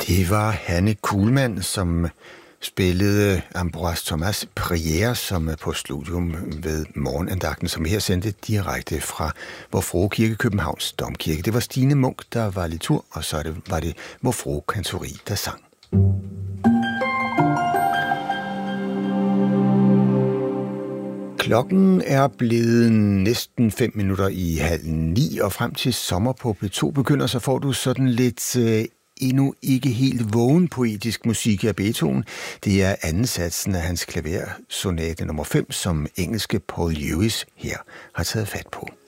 Det var Hanne Kuhlmann, som spillede Ambroise Thomas Prière, som er på studium ved morgenandagten, som her sendte direkte fra Vor Frue Kirke, Københavns Domkirke. Det var Stine Munk, der var litur, og så var det Vor Frue Kantori, der sang. Klokken er blevet næsten 5 minutter i 8:30, og frem til sommer på P2 begynder, så får du sådan lidt endnu ikke helt vågen poetisk musik af Beethoven. Det er anden satsen af hans klaversonate nummer 5, som engelske Paul Lewis her har taget fat på.